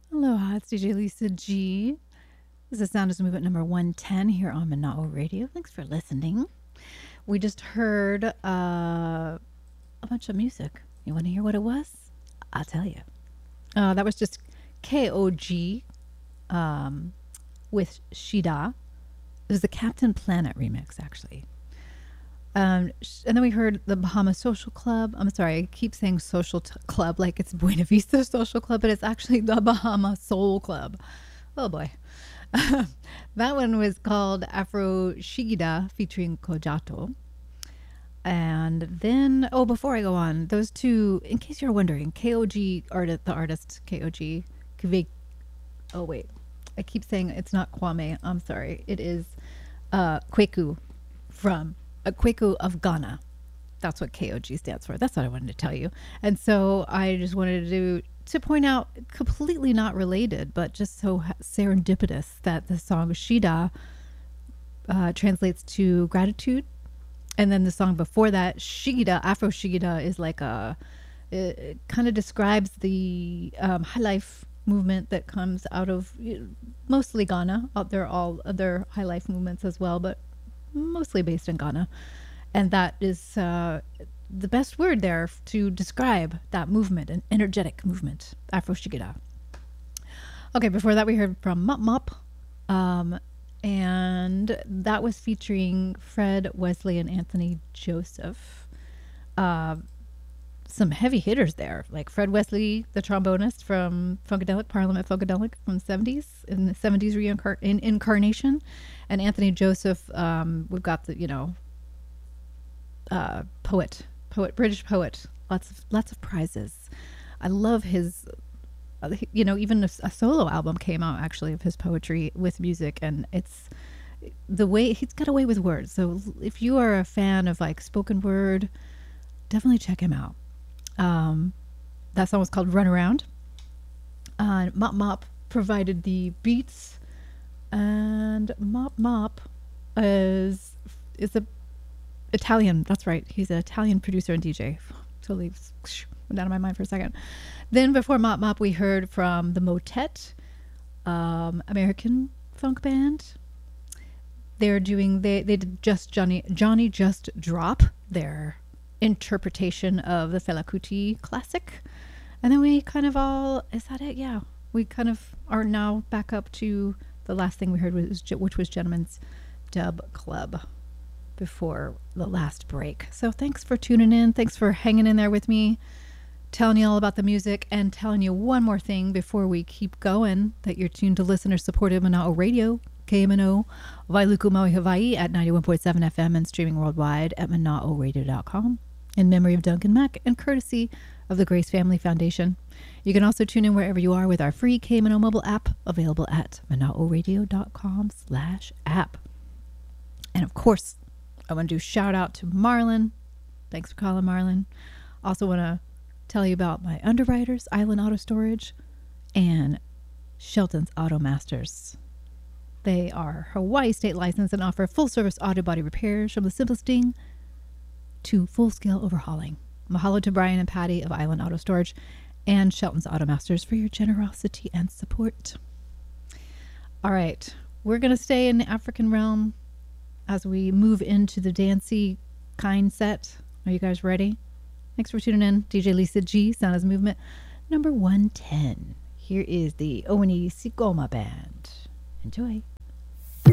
Aloha, it's DJ Lisa G. This is Sound is Movement number 110 here on Mana'o Radio. Thanks for listening. We just heard a bunch of music. You want to hear what it was? I'll tell you. That was just KOG with Shida. It was the Captain Planet remix, actually. And then we heard the Bahama Social Club. I'm sorry, I keep saying social club like it's Buena Vista Social Club, but it's actually the Bahama Soul Club. Oh boy. That one was called Afro Shigida featuring Kojato. And then, before I go on, those two, in case you're wondering, KOG, the artist KOG, oh wait, I keep saying it's not Kwame. I'm sorry. It is Kweku from Kweku of Ghana. That's what KOG stands for. That's what I wanted to tell you. And so I just wanted to point out, completely not related, but just so serendipitous, that the song Shida translates to gratitude. And then the song before that, Shigida, Afro Shigida, is like it kind of describes the high life movement that comes out of mostly Ghana. There are all other high life movements as well, but mostly based in Ghana. And that is the best word there to describe that movement, an energetic movement, Afro Shigida. Okay, before that we heard from Mop Mop, and that was featuring Fred Wesley and Anthony Joseph. Some heavy hitters there, like Fred Wesley, the trombonist from Funkadelic, Parliament Funkadelic from the 70s, in the 70s incarnation, and Anthony Joseph, we've got the, poet, British poet, lots of prizes. I love his, even a solo album came out actually of his poetry with music, and it's the way he's got a way with words. So if you are a fan of like spoken word, definitely check him out. That song was called Run Around. Mop Mop provided the beats, and Mop Mop is a Italian. That's right. He's an Italian producer and DJ. Totally went out of my mind for a second. Then before Mop Mop, we heard from the Motet, American funk band. They did just Johnny Just Drop, their interpretation of the Fela Kuti classic. And then we kind of is that it? Yeah. We kind of are now back up to the last thing we heard, which was Gentleman's Dub Club before the last break. So thanks for tuning in. Thanks for hanging in there with me, telling you all about the music, and telling you one more thing before we keep going, that you're tuned to listener-supported Mana'o Radio, KMNO, Wailuku, Maui, Hawaii at 91.7 FM and streaming worldwide at mana'oradio.com, in memory of Duncan Mack and courtesy of the Grace Family Foundation. You can also tune in wherever you are with our free KMNO mobile app, available at mana'oradio.com/app. And of course, I want to do shout out to Marlon. Thanks for calling, Marlon. Also want to tell you about my underwriters, Island Auto Storage, and Shelton's Auto Masters. They are Hawaii state licensed and offer full service auto body repairs, from the simplest ding to full scale overhauling. Mahalo to Brian and Patty of Island Auto Storage and Shelton's Auto Masters for your generosity and support. All right, we're going to stay in the African realm as we move into the dancey kind set. Are you guys ready? Thanks for tuning in. DJ Lisa G, Sound is Movement number 110. Here is the Owini Sikoma Band. Enjoy.